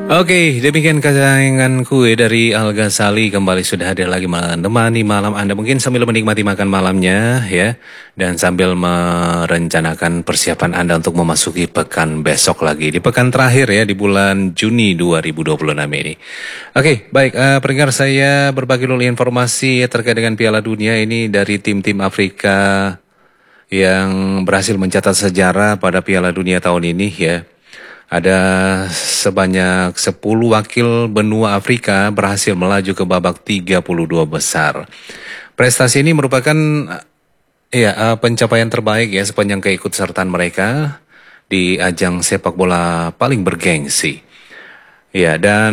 Oke, demikian kesayangan kue dari Al Ghazali kembali sudah hadir lagi menemani malam Anda mungkin sambil menikmati makan malamnya ya dan sambil merencanakan persiapan Anda untuk memasuki pekan besok lagi di pekan terakhir ya di bulan Juni 2026 ini. Oke, baik pendengar saya berbagi dulu informasi terkait dengan Piala Dunia ini dari tim-tim Afrika yang berhasil mencatat sejarah pada Piala Dunia tahun ini ya. Ada sebanyak 10 wakil benua Afrika berhasil melaju ke babak 32 besar. Prestasi ini merupakan pencapaian terbaik ya sepanjang keikutsertaan mereka di ajang sepak bola paling bergengsi. Ya, dan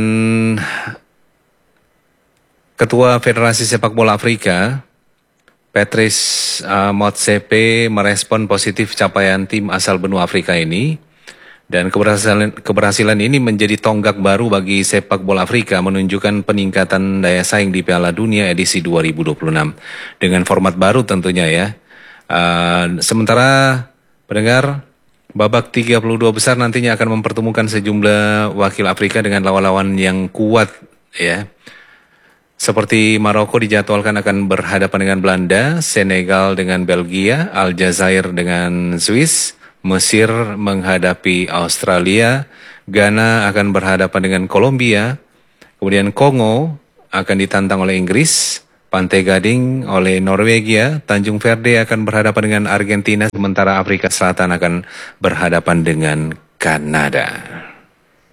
Ketua Federasi Sepak Bola Afrika, Patrice Motsepe merespon positif capaian tim asal benua Afrika ini. Dan keberhasilan ini menjadi tonggak baru bagi sepak bola Afrika menunjukkan peningkatan daya saing di Piala Dunia edisi 2026 dengan format baru tentunya ya. Sementara pendengar babak 32 besar nantinya akan mempertemukan sejumlah wakil Afrika dengan lawan-lawan yang kuat ya. Seperti Maroko dijadwalkan akan berhadapan dengan Belanda, Senegal dengan Belgia, Aljazair dengan Swiss, Mesir menghadapi Australia, Ghana akan berhadapan dengan Kolombia, kemudian Kongo akan ditantang oleh Inggris, Pantai Gading oleh Norwegia, Tanjung Verde akan berhadapan dengan Argentina, sementara Afrika Selatan akan berhadapan dengan Kanada.